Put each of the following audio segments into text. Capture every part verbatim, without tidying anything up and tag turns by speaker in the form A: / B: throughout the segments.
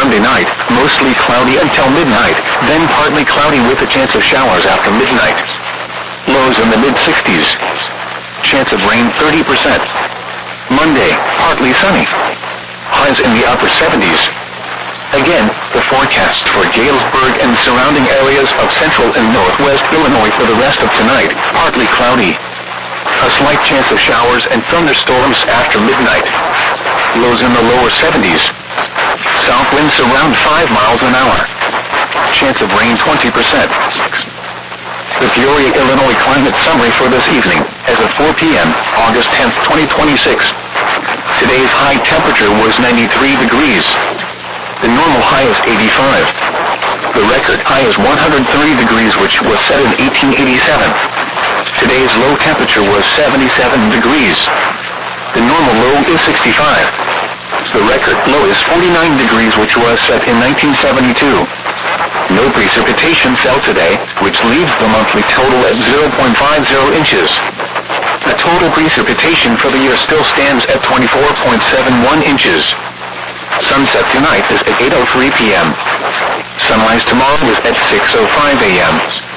A: Sunday night, mostly cloudy until midnight, then partly cloudy with a chance of showers after midnight. Lows in the mid-sixties. Chance of rain thirty percent. Monday, partly sunny. Highs in the upper seventies. Again, the forecast for Galesburg and surrounding areas of central and northwest Illinois for the rest of tonight, partly cloudy. A slight chance of showers and thunderstorms after midnight. Lows in the lower seventies. South winds around five miles an hour. Chance of rain twenty percent. The Peoria, Illinois climate summary for this evening, as of four p.m., August tenth, twenty twenty-six. Today's high temperature was ninety-three degrees. The normal high is eighty-five. The record high is one hundred thirty degrees, which was set in eighteen eighty-seven. Today's low temperature was seventy-seven degrees. The normal low is sixty-five. The record low is forty-nine degrees, which was set in nineteen seventy-two. No precipitation fell today, which leaves the monthly total at zero point five zero inches. The total precipitation for the year still stands at twenty-four point seven one inches. Sunset tonight is at eight oh three p.m. Sunrise tomorrow is at six oh five a.m.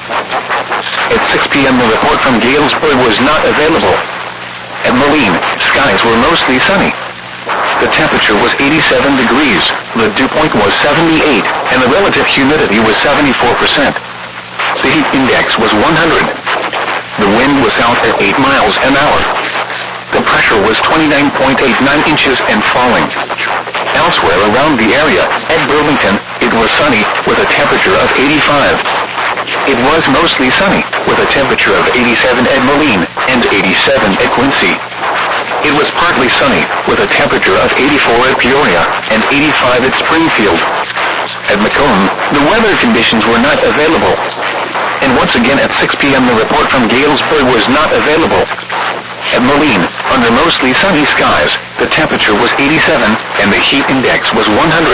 A: At six p.m. the report from Galesburg was not available. At Moline, skies were mostly sunny. The temperature was eighty-seven degrees, the dew point was seventy-eight, and the relative humidity was seventy-four percent. The heat index was one hundred. The wind was south at eight miles an hour. The pressure was twenty-nine point eight nine inches and falling. Elsewhere around the area, at Burlington, it was sunny, with a temperature of eighty-five. It was mostly sunny, with a temperature of eighty-seven at Moline, and eighty-seven at Quincy. It was partly sunny, with a temperature of eighty-four at Peoria, and eighty-five at Springfield. At Macomb, the weather conditions were not available. And once again at six p.m. the report from Galesburg was not available. At Moline, under mostly sunny skies, the temperature was eighty-seven, and the heat index was one hundred.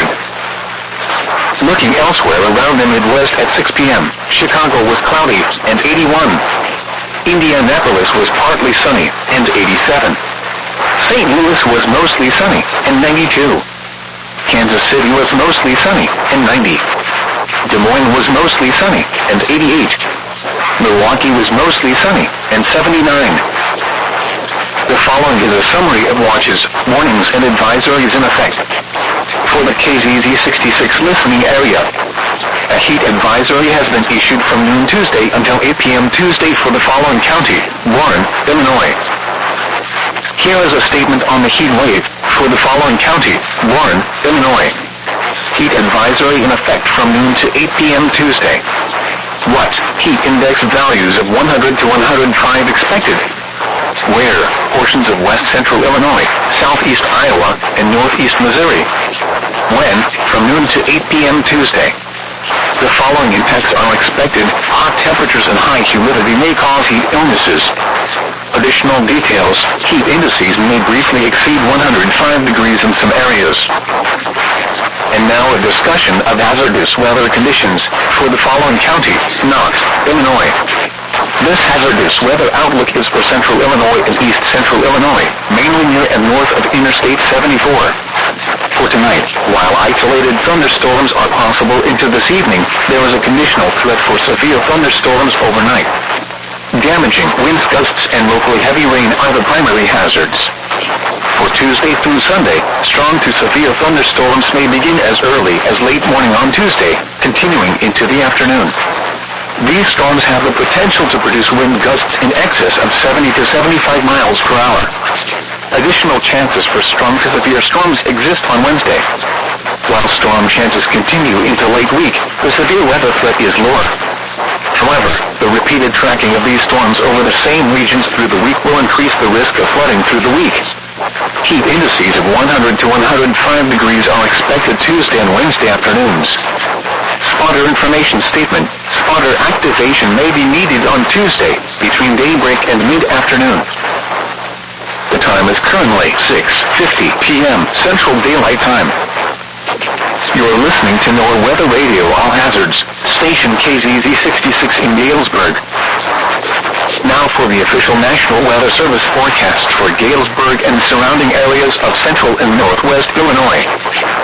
A: Looking elsewhere around the Midwest at six p.m., Chicago was cloudy, and eighty-one. Indianapolis was partly sunny, and eighty-seven. Saint Louis was mostly sunny, and ninety-two. Kansas City was mostly sunny, and ninety. Des Moines was mostly sunny, and eighty-eight. Milwaukee was mostly sunny, and seventy-nine. The following is a summary of watches, warnings, and advisories in effect. For the K Z Z sixty-six listening area, a heat advisory has been issued from noon Tuesday until eight p.m. Tuesday for the following county: Warren, Illinois. Here is a statement on the heat wave for the following county: Warren, Illinois. Heat advisory in effect from noon to eight p.m. Tuesday. What? Heat index values of one hundred to one hundred five expected. Where? Portions of west central Illinois, southeast Iowa, and northeast Missouri. When? From noon to eight p.m. Tuesday. The following impacts are expected. Hot temperatures and high humidity may cause heat illnesses. Additional details: heat indices may briefly exceed one hundred five degrees in some areas. And now a discussion of hazardous weather conditions for the following county: Knox, Illinois. This hazardous weather outlook is for central Illinois and east central Illinois, mainly near and north of Interstate seventy-four. For tonight, while isolated thunderstorms are possible into this evening, there is a conditional threat for severe thunderstorms overnight. Damaging winds, gusts, and locally heavy rain are the primary hazards. For Tuesday through Sunday, strong to severe thunderstorms may begin as early as late morning on Tuesday, continuing into the afternoon. These storms have the potential to produce wind gusts in excess of seventy to seventy-five miles per hour. Additional chances for strong to severe storms exist on Wednesday. While storm chances continue into late week, the severe weather threat is lower. However, the repeated tracking of these storms over the same regions through the week will increase the risk of flooding through the week. Heat indices of one hundred to one hundred five degrees are expected Tuesday and Wednesday afternoons. Spotter information statement: spotter activation may be needed on Tuesday between daybreak and mid-afternoon. The time is currently six fifty p.m. Central Daylight Time. You're listening to NOAA Weather Radio All Hazards, station K Z Z sixty-six in Galesburg. Now for the official National Weather Service forecast for Galesburg and surrounding areas of central and northwest Illinois.